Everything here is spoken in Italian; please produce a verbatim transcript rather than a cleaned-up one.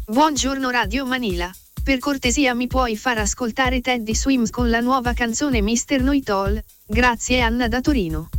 Buongiorno Radio Manila. Per cortesia mi puoi far ascoltare Teddy Swims con la nuova canzone mister Know It All? Grazie Anna da Torino.